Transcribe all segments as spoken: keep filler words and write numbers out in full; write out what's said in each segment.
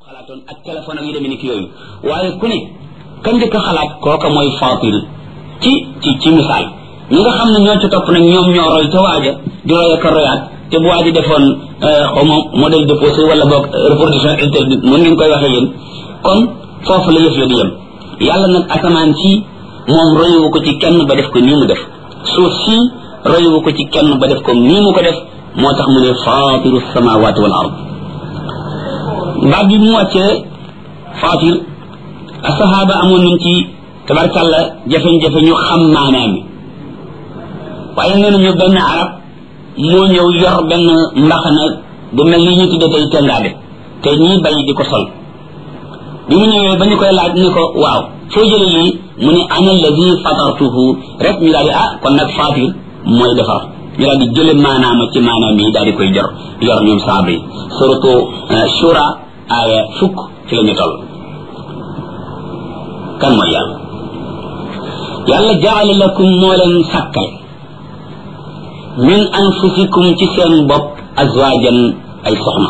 xalaatoon ak téléphone ak yu demee ni ki yooyu waaye ku ne ka njëkk a xalaat kooka mooy Faatir ci ci ci misaal ñi nga xam ne ñoo ci topp nag ñoom ñoo roy te waaja di roy ak royaat te bu waaji defoon xaw ma modèle déposé wala boog reproduction interdite mën ngeen koy waxee yéen kon foofu la yëf ya di yem yàlla nag asamaan si moom royuwu ko ci kenn ba def ko nii mu def suuf si royuwu ko ci kenn ba def ko nii mu ko def moo tax mu ne faatiru samawati wal ard baat bi mu wàccee faatir asahaba amoon nañ ci tabarkàlla jafe-jafe ñu xam maanaam yi waaye nee nañu benn arab moo ñëw yor benn mbaxana bu mel ni ñu tudde tey tengaade te ñii bay di ko sol bi mu ñëwee ba ñu koy laaj ni ko waaw foo jële lii mu ne ana alladi fatartuhu rek ñu daal di ah kon nag faatir mooy defar ñu daal di jële maanaama ci maanaam yi daal di koy jor yor ñoom saaba yi surtout shura aaya fukk ci la ñu toll kan mooy yàlla yàlla jaala lakum moo leen sàkkal min anfusikum ci seen bopp azwajan ay soxna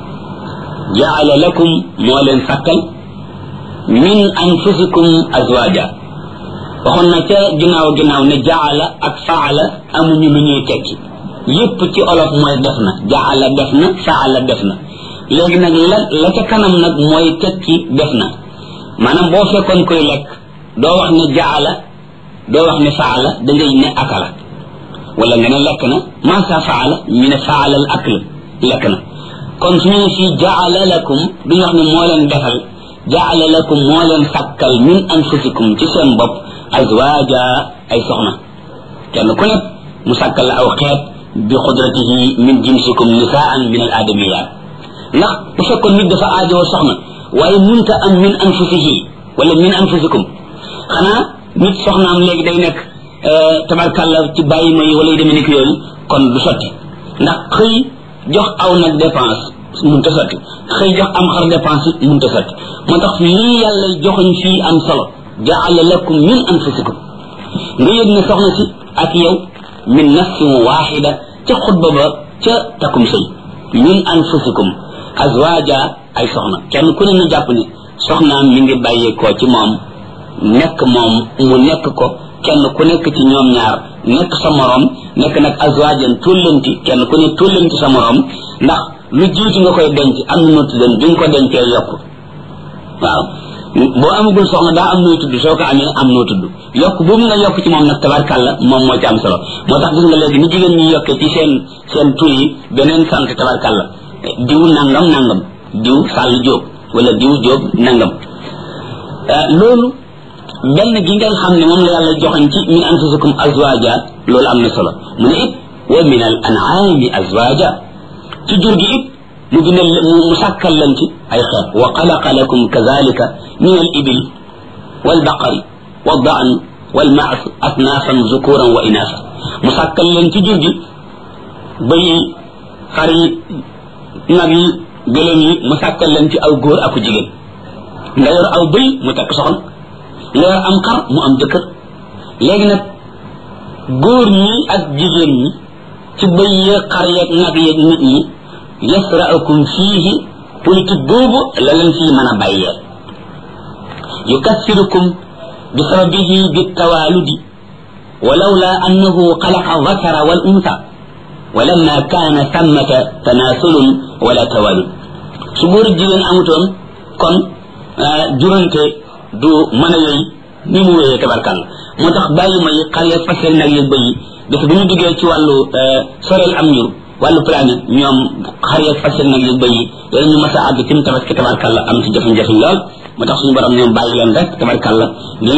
jaala lakum moo leen sàkkal min anfusikum azwaja waxoon na ca ginnaaw ginnaaw ne jaala ak faala amuñu lu ñuy tekki yépp ci olof mooy def na jaala def na faala def na léegi nag la la ca kanam nag mooy tekki def na maanaam boo fekkoon koy lekk doo wax ne jaala doo wax ne faala dangay ne akala wala nga ne lekk na masa faala ñu ne faala al akl lekk na kon su ñu ne fii jaala lakum duñu wax ne moo leen defal jaala lakum moo leen sàkkal min anfusikum ci seen bopp azwaja ay soxna kenn ku nekk mu sàkkal la aw xeet bi xudratihi min jinsikum nisaan min al adamiyat ndax bu fekkoon nit dafa aajowoo soxna waaye munta am min anfusihi wala min anfusikum xanaa nit soxnaam léegi day nekk tabarkàlla ci bàyyi ma yi wala yu demee nekk yooyu kon du sotti ndax xëy jox aw nag dépense munta sotti xëy jox am xar dépense it munta sotti moo tax lii yàlla joxoñ fii am solo jaala lakum min anfusikum nga yëg ne soxna si ak yow min nafsin waxida ca xutba ba ca takkum sëy min anfusikum azwaja ay soxna kenn ku ne na jàpp ne soxnaam mi ngi bàyyeekoo ci moom nekk moom mu nekk ko kenn ku nekk ci ñoom ñaar nekk sa morom nekk nag azwajan tullanti kenn ku ne tullanti sa morom ndax lu jiitu nga koy denc am na noo tuddan bi nga ko dencee yokk waaw boo amagul soxna daa am nooy tudd soo ko amee am noo tudd yokk boobu nga yokk ci moom nag tabarkàlla moom moo ci am solo moo tax gis nga léegi ni jigéen ñi yokkee ci seen seen tur yi beneen sant tabarkàlla diw nangam nangam diw sàll jóob wala diw jóob nangam loolu benn gi ngeen xam ne moom la yàlla joxañ ci min anfusikum azwaja loolu am na solo mu ne it wa min al an'ami azwaja ci jur gi it mu bindal mu sàkkal leen ci ay xeet wa xalaqa lakum kazalika min al ibil wal baqari wal da'n wal ma'z asnafan zukuran wa inasa mu sàkkal leen ci jur gi bëy yi xar yi nag yi gëlëm yi mu sàkkal leen ci aw góor aku jigéen nga yor aw bëy mu takk soxna nga yor am xar mu am jëkkër léegi nag góor ñi ak jigéen ñi ci bëy yeeg xar yeeg nag yeeg nit ñi yasra'ukum fiihi politique boobu la leen fii mën a bàyyee yukassirukum bi sababihi bi tawaludi walawla annahu xalaqa dhakara wal unsa walamma kaana thammata tanasulun wala tawalud su góor jigéen amutoon kon jurante du mën a yooyu ni mu wéyee tabarkal moo tax bàyyi ma yi xar yeeg fas nag yeeg bëy yi daf bu ñu duggee ci wàllu soreel am njur wàllu planète ñoom xar yeeg fas nag yeeg bëy yi yooyu ñu mas a àgg ci mu tabaski tabarkal am ci jafe-jafe lool moo tax suñu borom ñoom bàyyi leen rek tabarkal